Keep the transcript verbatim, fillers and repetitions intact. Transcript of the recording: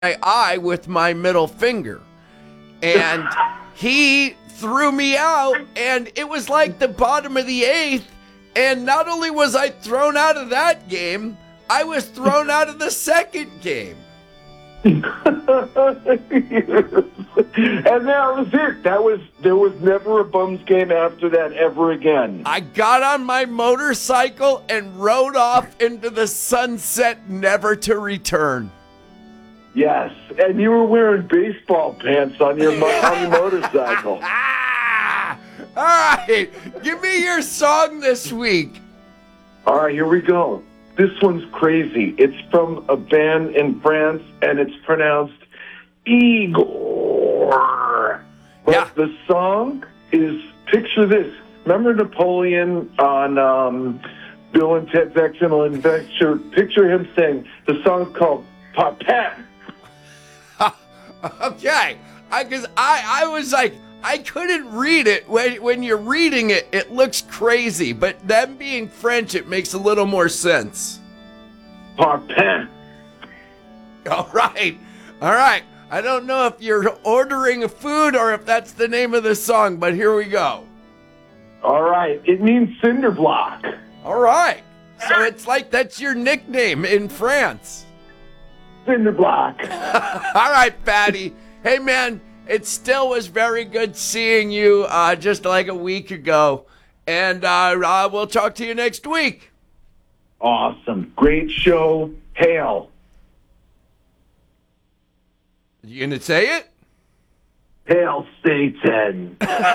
my eye with my middle finger. And he threw me out, and it was like the bottom of the eighth. And not only was I thrown out of that game, I was thrown out of the second game. And that was it. That was there was never a bums game after that ever again. I got on my motorcycle and rode off into the sunset, never to return. Yes, and you were wearing baseball pants on your mo- on your motorcycle. Ah! All right, give me your song this week. All right, here we go. This one's crazy. It's from a band in France, and it's pronounced Igor. But Yeah. the song is, picture this. Remember Napoleon on um, Bill and Ted's Excellent Adventure? Picture him saying, the song's called Papet. Okay, I because I, I was like, I couldn't read it. When, when you're reading it, it looks crazy. But them being French, it makes a little more sense. Papet. All right. All right. I don't know if you're ordering a food or if that's the name of the song, but here we go. All right. It means cinder block. All right. So it's like that's your nickname in France. Cinder block. All right, Patty. Hey, man, it still was very good seeing you uh, just like a week ago. And uh, uh, we'll talk to you next week. Awesome. Great show. Hail. You going to say it? Hail Satan.